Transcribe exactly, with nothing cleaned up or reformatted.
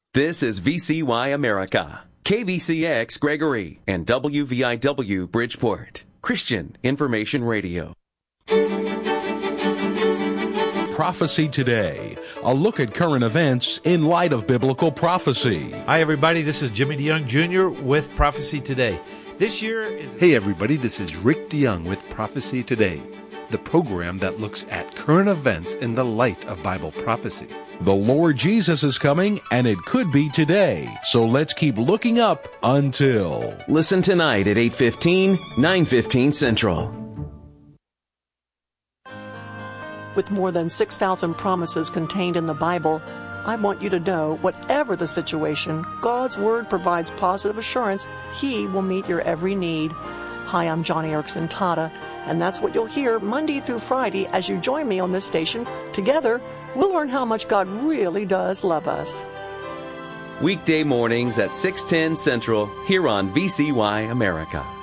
This is V C Y America, K V C X Gregory, and W V I W Bridgeport, Christian Information Radio. Prophecy Today, a look at current events in light of biblical prophecy. Hi, everybody. This is Jimmy DeYoung Junior with Prophecy Today. This year is... Hey, everybody. This is Rick DeYoung with Prophecy Today, the program that looks at current events in the light of Bible prophecy. The Lord Jesus is coming, and it could be today. So let's keep looking up until... Listen tonight at eight fifteen, nine fifteen Central. With more than six thousand promises contained in the Bible, I want you to know, whatever the situation, God's Word provides positive assurance He will meet your every need. Hi, I'm Johnny Erickson Tata, and that's what you'll hear Monday through Friday as you join me on this station. Together, we'll learn how much God really does love us. Weekday mornings at six ten Central here on V C Y America.